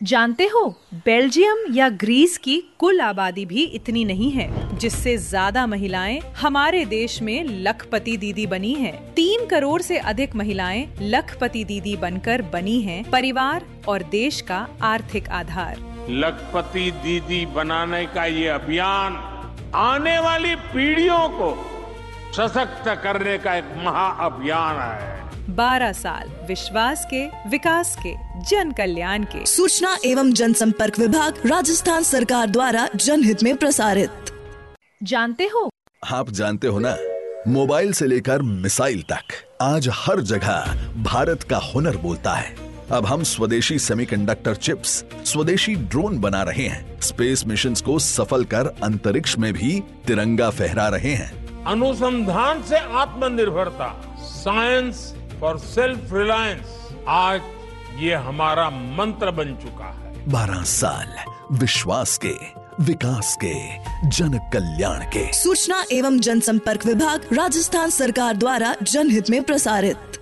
जानते हो, बेल्जियम या ग्रीस की कुल आबादी भी इतनी नहीं है, जिससे ज्यादा महिलाएं हमारे देश में लखपति दीदी बनी हैं। 3 करोड़ से अधिक महिलाएं लखपति दीदी बनकर बनी हैं परिवार और देश का आर्थिक आधार। लखपति दीदी बनाने का ये अभियान आने वाली पीढ़ियों को सशक्त करने का एक महाअभियान है। 12 साल विश्वास के, विकास के, जन कल्याण के। सूचना एवं जनसंपर्क विभाग, राजस्थान सरकार द्वारा जनहित में प्रसारित। जानते हो, आप जानते हो ना, मोबाइल से लेकर मिसाइल तक आज हर जगह भारत का हुनर बोलता है। अब हम स्वदेशी सेमीकंडक्टर चिप्स, स्वदेशी ड्रोन बना रहे हैं, स्पेस मिशंस को सफल कर अंतरिक्ष में भी तिरंगा फहरा रहे हैं। अनुसंधान से आत्मनिर्भरता, साइंस फॉर सेल्फ रिलायंस, आज ये हमारा मंत्र बन चुका है। 12 साल विश्वास के, विकास के, जन कल्याण के। सूचना एवं जनसंपर्क विभाग, राजस्थान सरकार द्वारा जनहित में प्रसारित।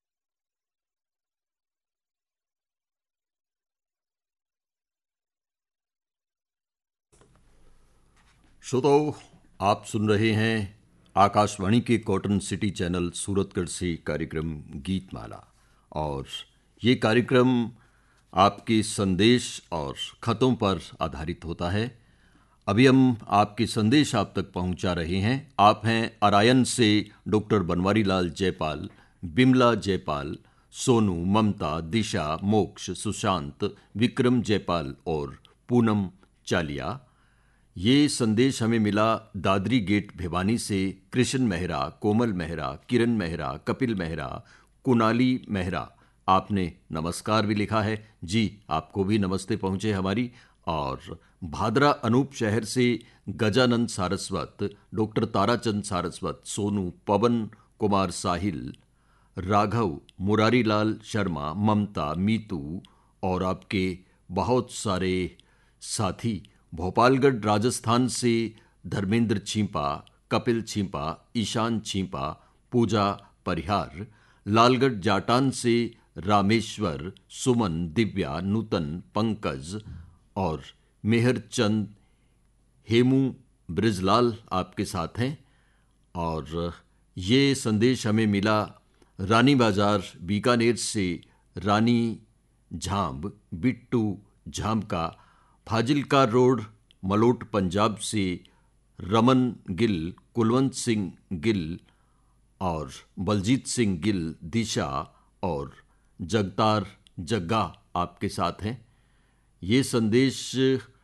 श्रोताओ, आप सुन रहे हैं आकाशवाणी के कॉटन सिटी चैनल सूरतगढ़ से कार्यक्रम गीतमाला, और ये कार्यक्रम आपके संदेश और खतों पर आधारित होता है। अभी हम आपके संदेश आप तक पहुंचा रहे हैं। आप हैं अरायन से डॉक्टर बनवारी लाल जयपाल, बिमला जयपाल, सोनू, ममता, दिशा, मोक्ष, सुशांत, विक्रम जयपाल और पूनम चालिया। ये संदेश हमें मिला दादरी गेट भिवानी से कृष्ण मेहरा, कोमल मेहरा, किरण मेहरा, कपिल मेहरा, कुणाली मेहरा। आपने नमस्कार भी लिखा है जी, आपको भी नमस्ते पहुंचे हमारी। और भादरा अनूप शहर से गजानंद सारस्वत, डॉक्टर ताराचंद सारस्वत, सोनू, पवन कुमार साहिल, राघव, मुरारी लाल शर्मा, ममता, मीतू और आपके बहुत सारे साथी। भोपालगढ़ राजस्थान से धर्मेंद्र छींपा, कपिल छींपा, ईशान छींपा, पूजा परिहार। लालगढ़ जाटान से रामेश्वर, सुमन, दिव्या, नूतन, पंकज और मेहरचंद, हेमू, ब्रिजलाल आपके साथ हैं। और ये संदेश हमें मिला रानी बाजार बीकानेर से रानी झांब, बिट्टू झांब का। फाजिलका रोड मलोट पंजाब से रमन गिल, कुलवंत सिंह गिल और बलजीत सिंह गिल, दिशा और जगतार जग्गा आपके साथ हैं। ये संदेश